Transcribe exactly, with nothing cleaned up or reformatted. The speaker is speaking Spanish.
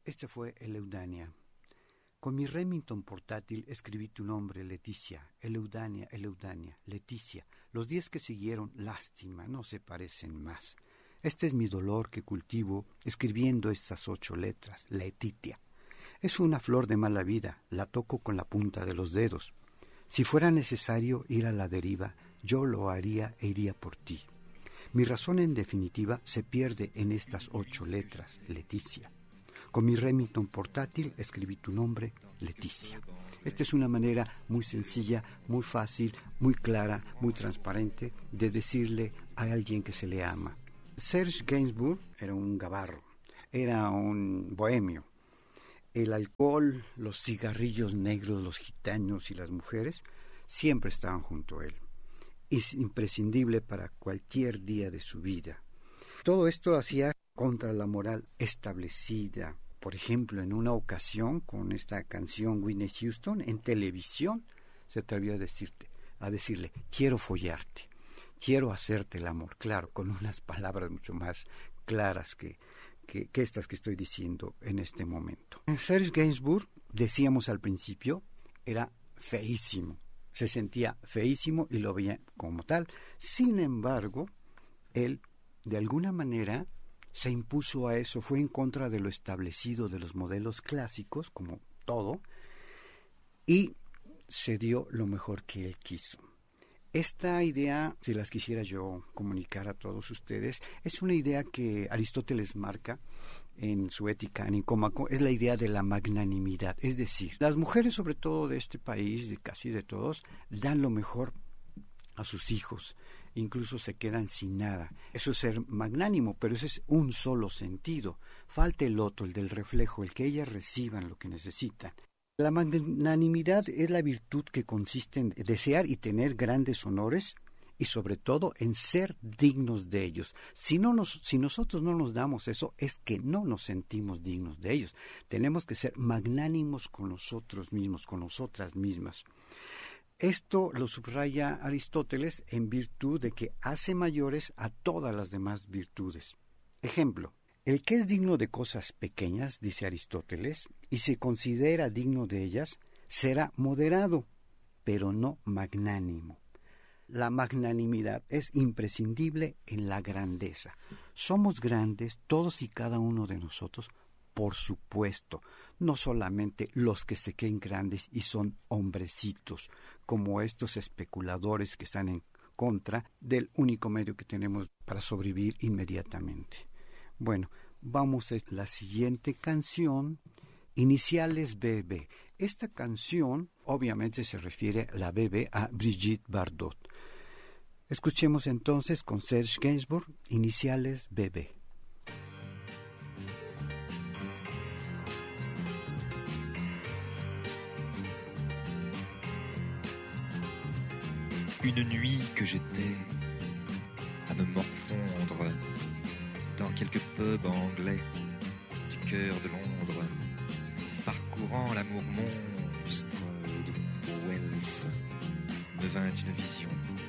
Este fue Eleudania. Con mi Remington portátil escribí tu nombre, Leticia. Eleudania, Eleudania, Leticia. Los días que siguieron, lástima, no se parecen más. Este es mi dolor que cultivo escribiendo estas ocho letras, Letitia. Es una flor de mala vida, la toco con la punta de los dedos. Si fuera necesario ir a la deriva, yo lo haría e iría por ti. Mi razón en definitiva se pierde en estas ocho letras, Leticia. Con mi Remington portátil escribí tu nombre, Leticia. Esta es una manera muy sencilla, muy fácil, muy clara, muy transparente de decirle a alguien que se le ama. Serge Gainsbourg era un gabarro, era un bohemio. El alcohol, los cigarrillos negros, los gitanos y las mujeres siempre estaban junto a él. Es imprescindible para cualquier día de su vida. Todo esto hacía contra la moral establecida. Por ejemplo, en una ocasión con esta canción Whitney Houston en televisión se atrevió a decirte, a decirle, quiero follarte, quiero hacerte el amor, claro, con unas palabras mucho más claras que, que, que estas que estoy diciendo en este momento. Serge Gainsbourg, decíamos al principio, era feísimo, se sentía feísimo y lo veía como tal. Sin embargo, él, de alguna manera, se impuso a eso, fue en contra de lo establecido, de los modelos clásicos, como todo, y se dio lo mejor que él quiso. Esta idea, si las quisiera yo comunicar a todos ustedes, es una idea que Aristóteles marca en su Ética Nicómaco, es la idea de la magnanimidad. Es decir, las mujeres, sobre todo de este país, de casi de todos, dan lo mejor a sus hijos, incluso se quedan sin nada. Eso es ser magnánimo, pero ese es un solo sentido. Falta el otro, el del reflejo, el que ellas reciban lo que necesitan. La magnanimidad es la virtud que consiste en desear y tener grandes honores y sobre todo en ser dignos de ellos. Si, no nos, si nosotros no nos damos eso, es que no nos sentimos dignos de ellos. Tenemos que ser magnánimos con nosotros mismos, con nosotras mismas. Esto lo subraya Aristóteles en virtud de que hace mayores a todas las demás virtudes. Ejemplo, el que es digno de cosas pequeñas, dice Aristóteles, y se considera digno de ellas, será moderado, pero no magnánimo. La magnanimidad es imprescindible en la grandeza. Somos grandes, todos y cada uno de nosotros, por supuesto, no solamente los que se creen grandes y son hombrecitos, como estos especuladores que están en contra del único medio que tenemos para sobrevivir inmediatamente. Bueno, vamos a la siguiente canción, Iniciales B B. Esta canción obviamente se refiere la B B a Brigitte Bardot. Escuchemos entonces con Serge Gainsbourg, Iniciales B B. Une nuit que j'étais à me morfondre dans quelques pubs anglais du cœur de Londres, parcourant l'amour monstre de Wells, me vint une vision.